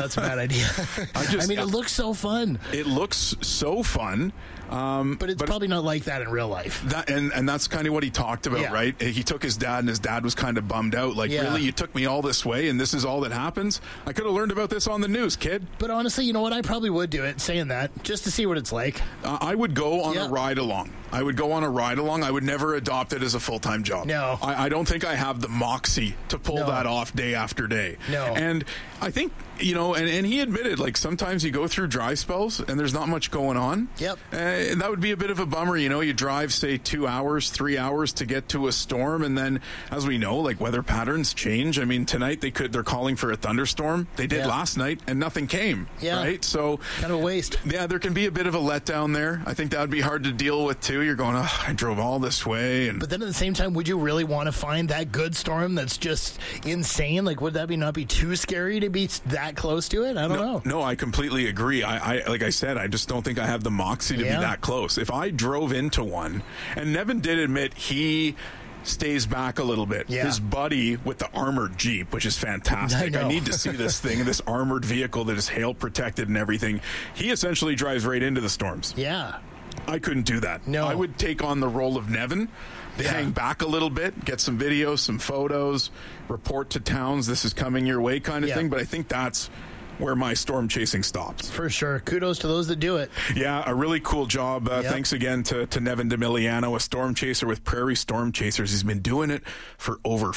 that's a bad idea. I mean, it looks so fun. It looks so fun. But it's probably not like that in real life. And that's kind of what he talked about, right? He took his dad, and his dad was kind of bummed out. Like, really? You took me all this way, and this is all that happens? I could have learned about this on the news, kid. But honestly, you know what? I probably would do it, saying that, just to see what it's like. I would go on a ride-along. I would never adopt it as a full-time job. No. I don't think I have the moxie to pull that off day after day. No. And I think, you know, and he admitted, like, sometimes you go through dry spells and there's not much going on. Yep. And that would be a bit of a bummer. You know, you drive, say, 2 hours, 3 hours to get to a storm. And then, as we know, like, weather patterns change. I mean, tonight they're calling for a thunderstorm. They did last night and nothing came. Yeah. Right? So kind of a waste. Yeah, there can be a bit of a letdown there. I think that would be hard to deal with, too. You're going, I drove all this way. But then at the same time, would you really want to find that good storm that's just insane? Like, would that not be too scary to be that close to it? I don't know. No, I completely agree. I like I said, I just don't think I have the moxie to be that close. If I drove into one, and Nevin did admit he stays back a little bit. Yeah. His buddy with the armored Jeep, which is fantastic. I need to see this thing, this armored vehicle that is hail protected and everything. He essentially drives right into the storms. Yeah. I couldn't do that. No. I would take on the role of Nevin, hang back a little bit, get some videos, some photos, report to towns, this is coming your way kind of thing. But I think that's where my storm chasing stops. For sure. Kudos to those that do it. Yeah, a really cool job. Thanks again to Nevin DeMiliano, a storm chaser with Prairie Storm Chasers. He's been doing it for over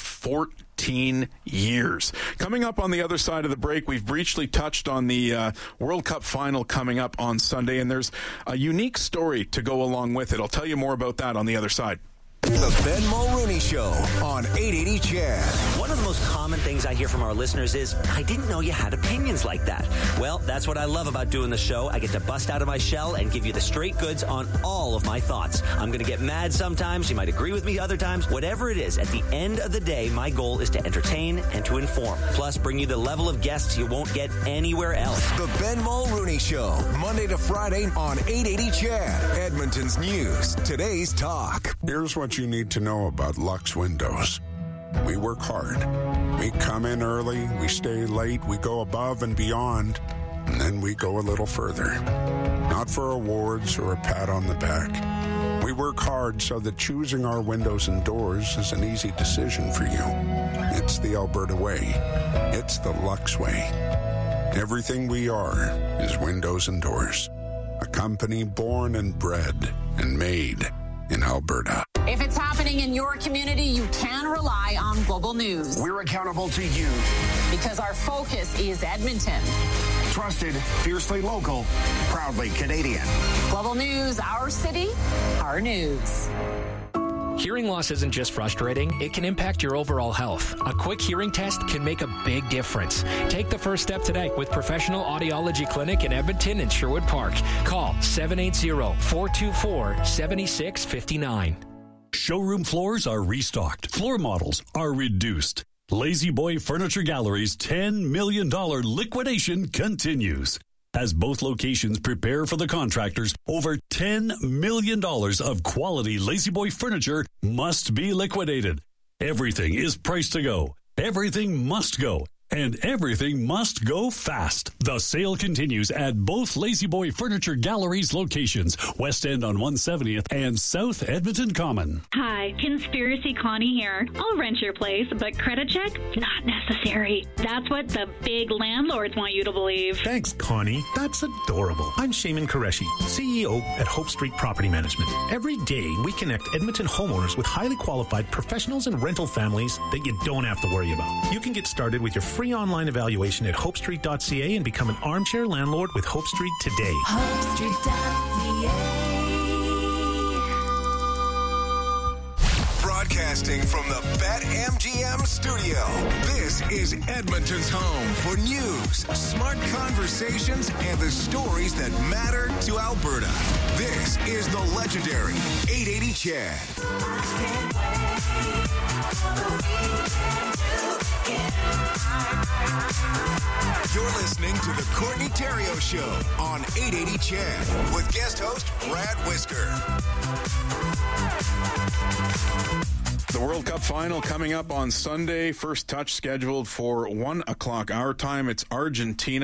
14 years. Coming up on the other side of the break, we've briefly touched on the World Cup final coming up on Sunday, and there's a unique story to go along with it. I'll tell you more about that on the other side. The Ben Mulrooney Show on 880 CHED. One of the most common things I hear from our listeners is, I didn't know you had opinions like that. Well, that's what I love about doing the show. I get to bust out of my shell and give you the straight goods on all of my thoughts. I'm going to get mad sometimes. You might agree with me other times. Whatever it is, at the end of the day, my goal is to entertain and to inform. Plus, bring you the level of guests you won't get anywhere else. The Ben Mulrooney Show, Monday to Friday on 880 CHED. Edmonton's news, today's talk. Here's what you need to know about Lux Windows. We work hard. We come in early, we stay late, we go above and beyond, and then we go a little further. Not for awards or a pat on the back. We work hard so that choosing our windows and doors is an easy decision for you. It's the Alberta way. It's the Lux way. Everything we are is windows and doors. A company born and bred and made in Alberta. If it's happening in your community, you can rely on Global News. We're accountable to you. Because our focus is Edmonton. Trusted, fiercely local, proudly Canadian. Global News, our city, our news. Hearing loss isn't just frustrating, it can impact your overall health. A quick hearing test can make a big difference. Take the first step today with Professional Audiology Clinic in Edmonton and Sherwood Park. Call 780-424-7659. Showroom floors are restocked. Floor models are reduced. Lazy Boy Furniture Gallery's $10 million liquidation continues. As both locations prepare for the contractors, over $10 million of quality Lazy Boy furniture must be liquidated. Everything is priced to go. Everything must go. And everything must go fast. The sale continues at both Lazy Boy Furniture Gallery's locations, West End on 170th and South Edmonton Common. Hi, Conspiracy Connie here. I'll rent your place, but credit check? Not necessary. That's what the big landlords want you to believe. Thanks, Connie. That's adorable. I'm Shaman Qureshi, CEO at Hope Street Property Management. Every day, we connect Edmonton homeowners with highly qualified professionals and rental families that you don't have to worry about. You can get started with your free online evaluation at hopestreet.ca and become an armchair landlord with Hope Street today. HopeStreet.ca. Broadcasting from the BetMGM studio, this is Edmonton's home for news, smart conversations, and the stories that matter to Alberta. This is the legendary 880 CHED. You're listening to the Courtney Theriault Show on 880 CHED with guest host Brad Whisker. The World Cup final coming up on Sunday. First touch scheduled for 1 o'clock our time. It's Argentina